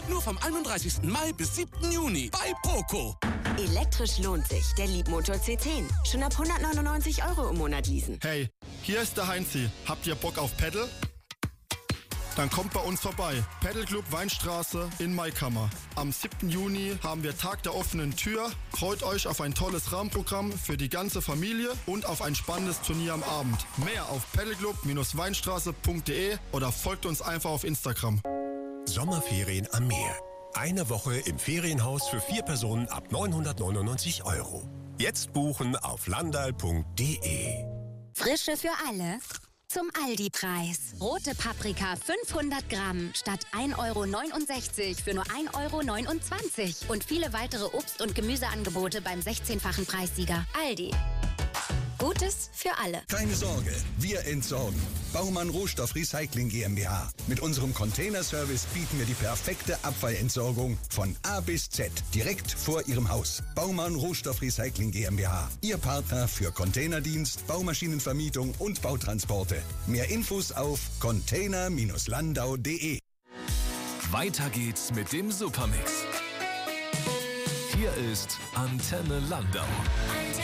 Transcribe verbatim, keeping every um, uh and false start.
Nur vom einunddreißigsten Mai bis siebten Juni bei Poco. Elektrisch lohnt sich. Der Leapmotor C zehn. Schon ab hundertneunundneunzig Euro im Monat leasen. Hey, hier ist der Heinzi. Habt ihr Bock auf Paddle? Dann kommt bei uns vorbei. Paddle Club Weinstraße in Maikammer. Am siebten Juni haben wir Tag der offenen Tür. Freut euch auf ein tolles Rahmenprogramm für die ganze Familie und auf ein spannendes Turnier am Abend. Mehr auf paddleclub Weinstraße punkt de oder folgt uns einfach auf Instagram. Sommerferien am Meer. Eine Woche im Ferienhaus für vier Personen ab neunhundertneunundneunzig Euro. Jetzt buchen auf landal punkt de. Frische für alle zum Aldi-Preis. Rote Paprika fünfhundert Gramm statt ein Euro neunundsechzig für nur ein Euro neunundzwanzig. Und viele weitere Obst- und Gemüseangebote beim sechzehnfachen Preissieger. Aldi. Gutes für alle. Keine Sorge, wir entsorgen. Baumann Rohstoff Recycling GmbH. Mit unserem Containerservice bieten wir die perfekte Abfallentsorgung von A bis Z direkt vor Ihrem Haus. Baumann Rohstoff Recycling GmbH. Ihr Partner für Containerdienst, Baumaschinenvermietung und Bautransporte. Mehr Infos auf container Bindestrich landau punkt de. Weiter geht's mit dem Supermix. Hier ist Antenne Landau.